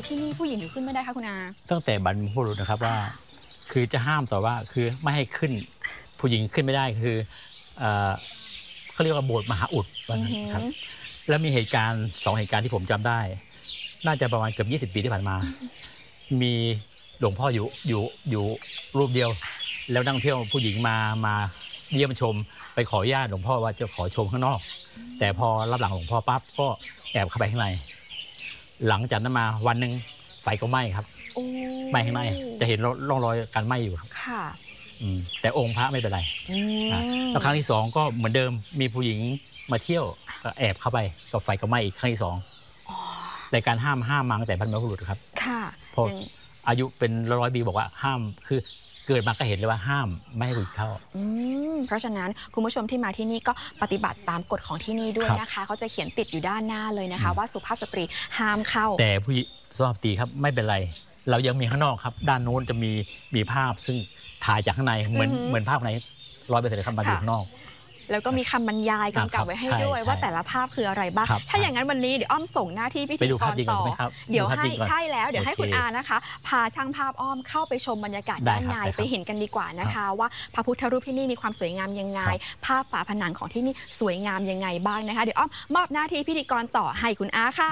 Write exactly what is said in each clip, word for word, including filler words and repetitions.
ที่นี่ผู้หญิงถึงขึ้นไม่ได้คะคุณอาตั้งแต่บรรพบุรุษนะครับว่าคือจะห้ามแต่ว่าคือไม่ให้ขึ้นผู้หญิงขึ้นไม่ได้คือเขาเรียกว่าโบสถ์มหาอุดครับแล้วมีเหตุการณ์สองเหตุการณ์ที่ผมจำได้น่าจะประมาณเกือบยี่สิบปีที่ผ่านมามีหลวงพ่ออยู่อยู่อยู่รูปเดียวแล้วนักท่องเที่ยวผู้หญิงมามาเยี่ยมชมไปขออนุญาตหลวงพ่อว่าจะขอชมข้างนอกแต่พอรับหลังหลวงพ่อปั๊บก็แอบเข้าไปข้างในหลังจากนั้นมาวันหนึ่งไฟก็ไหม้ครับไหม้ข้างในจะเห็นร่องรอยการไหม้อยู่ครับค่ะแต่องค์พระไม่เป็นไรแล้วครั้งที่สองก็เหมือนเดิมมีผู้หญิงมาเที่ยวก็แอบเข้าไปกับไฟก็ไหม้อีกครั้งที่สองในการห้ามห้ามมาตั้งแต่บรรพบุรุษครับค่ะพออายุเป็นร้อยปีบอกว่าห้ามคือเกิดมาก็เห็นเลยว่าห้ามไม่ให้ผู้หญิงเข้าเพราะฉะนั้นคุณผู้ชมที่มาที่นี่ก็ปฏิบัติตามกฎของที่นี่ด้วยนะคะเขาจะเขียนติดอยู่ด้านหน้าเลยนะคะว่าสุภาพสตรีห้ามเข้าแต่ผู้สุภาพสตรีครับไม่เป็นไรเรายังมีข้างนอกครับด้านโน้นจะมีมีภาพซึ่งถ่ายจากข้างในเหมือนเหมือนภาพในร้อยเปอร์เซ็นต์ครับมาดูข้างนอกแล้วก็มีคำบรรยายกำกับไว้ให้ด้วยว่าแต่ละภาพคืออะไรบ้างถ้าอย่างนั้นวันนี้เดี๋ยวอ้อมส่งหน้าที่พิธีกรต่อเดี๋ยวให้ใช่แล้วเดี๋ยวให้คุณอานะคะพาช่างภาพอ้อมเข้าไปชมบรรยากาศด้านในไปเห็นกันดีกว่านะคะว่าพระพุทธรูปที่นี่มีความสวยงามยังไงภาพฝาผนังของที่นี่สวยงามยังไงบ้างนะคะเดี๋ยวอ้อมมอบหน้าที่พิธีกรต่อให้คุณอาค่ะ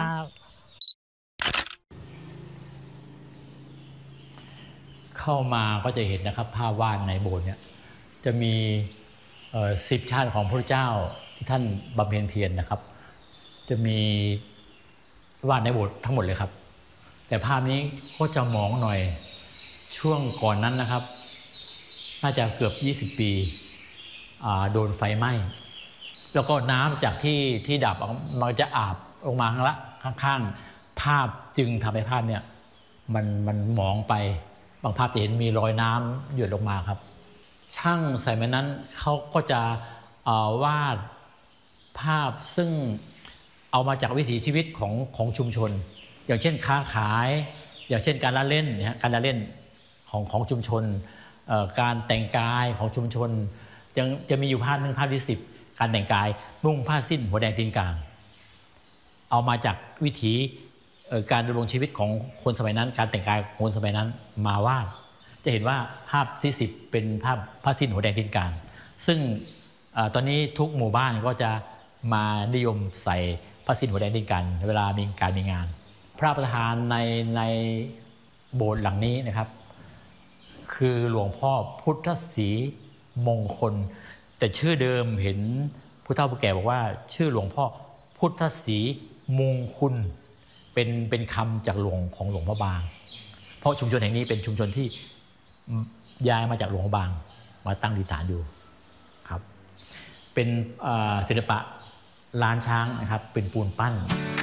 เข้ามาก็จะเห็นนะครับภาพวาดในโบสถ์เนี่ยจะมีสิบชาติของพระเจ้าที่ท่านบำเพ็ญเพียรนะครับจะมีวาดในโบสถ์ทั้งหมดเลยครับแต่ภาพนี้ก็จะมองหน่อยช่วงก่อนนั้นนะครับน่าจะเกือบยี่สิบปีโดนไฟไหม้แล้วก็น้ำจากที่ที่ดับมันจะอาบลงมาข้างละข้างๆภาพจึงทำให้ภาพเนี่ยมันมันมองไปบางภาพจะเห็นมีรอยน้ำหยดลงมาครับช่างใส่มานั้นเขาก็จะวาดภาพซึ่งเอามาจากวิถีชีวิตของของชุมชนอย่างเช่นค้าขายอย่างเช่นการละเล่นนะการละเล่นของของชุมชนการแต่งกายของชุมชนยังจะมีอยู่ภาพหนึ่งภาพที่สิบการแต่งกายนุ่งผ้าสิ้นหัวแดงตีนกลางเอามาจากวิถีการดำรงชีวิตของคนสมัยนั้นการแต่งกายของคนสมัยนั้นมาวาดจะเห็นว่าภาพที่สิบเป็นภาพผ้าสิ้นหัวแดงตีนกลางซึ่งตอนนี้ทุกหมู่บ้านก็จะมานิยมใส่ผ้าสิ้นหัวแดงตีนกลางเวลามีการมีงานพระประธานในในโบสถ์หลังนี้นะครับคือหลวงพ่อพุทธศรีมงคลแต่ชื่อเดิมเห็นผู้เฒ่าผู้แก่บอกว่าชื่อหลวงพ่อพุทธศรีมงคุณเป็นเป็นคำจากหลวงของหลวงพ่อบางเพราะชุมชนแห่งนี้เป็นชุมชนที่ย้ายมาจากหลวงพ่อบางมาตั้งดิษฐานอยู่ครับเป็นศิลปะล้านช้างนะครับเป็นปูนปั้น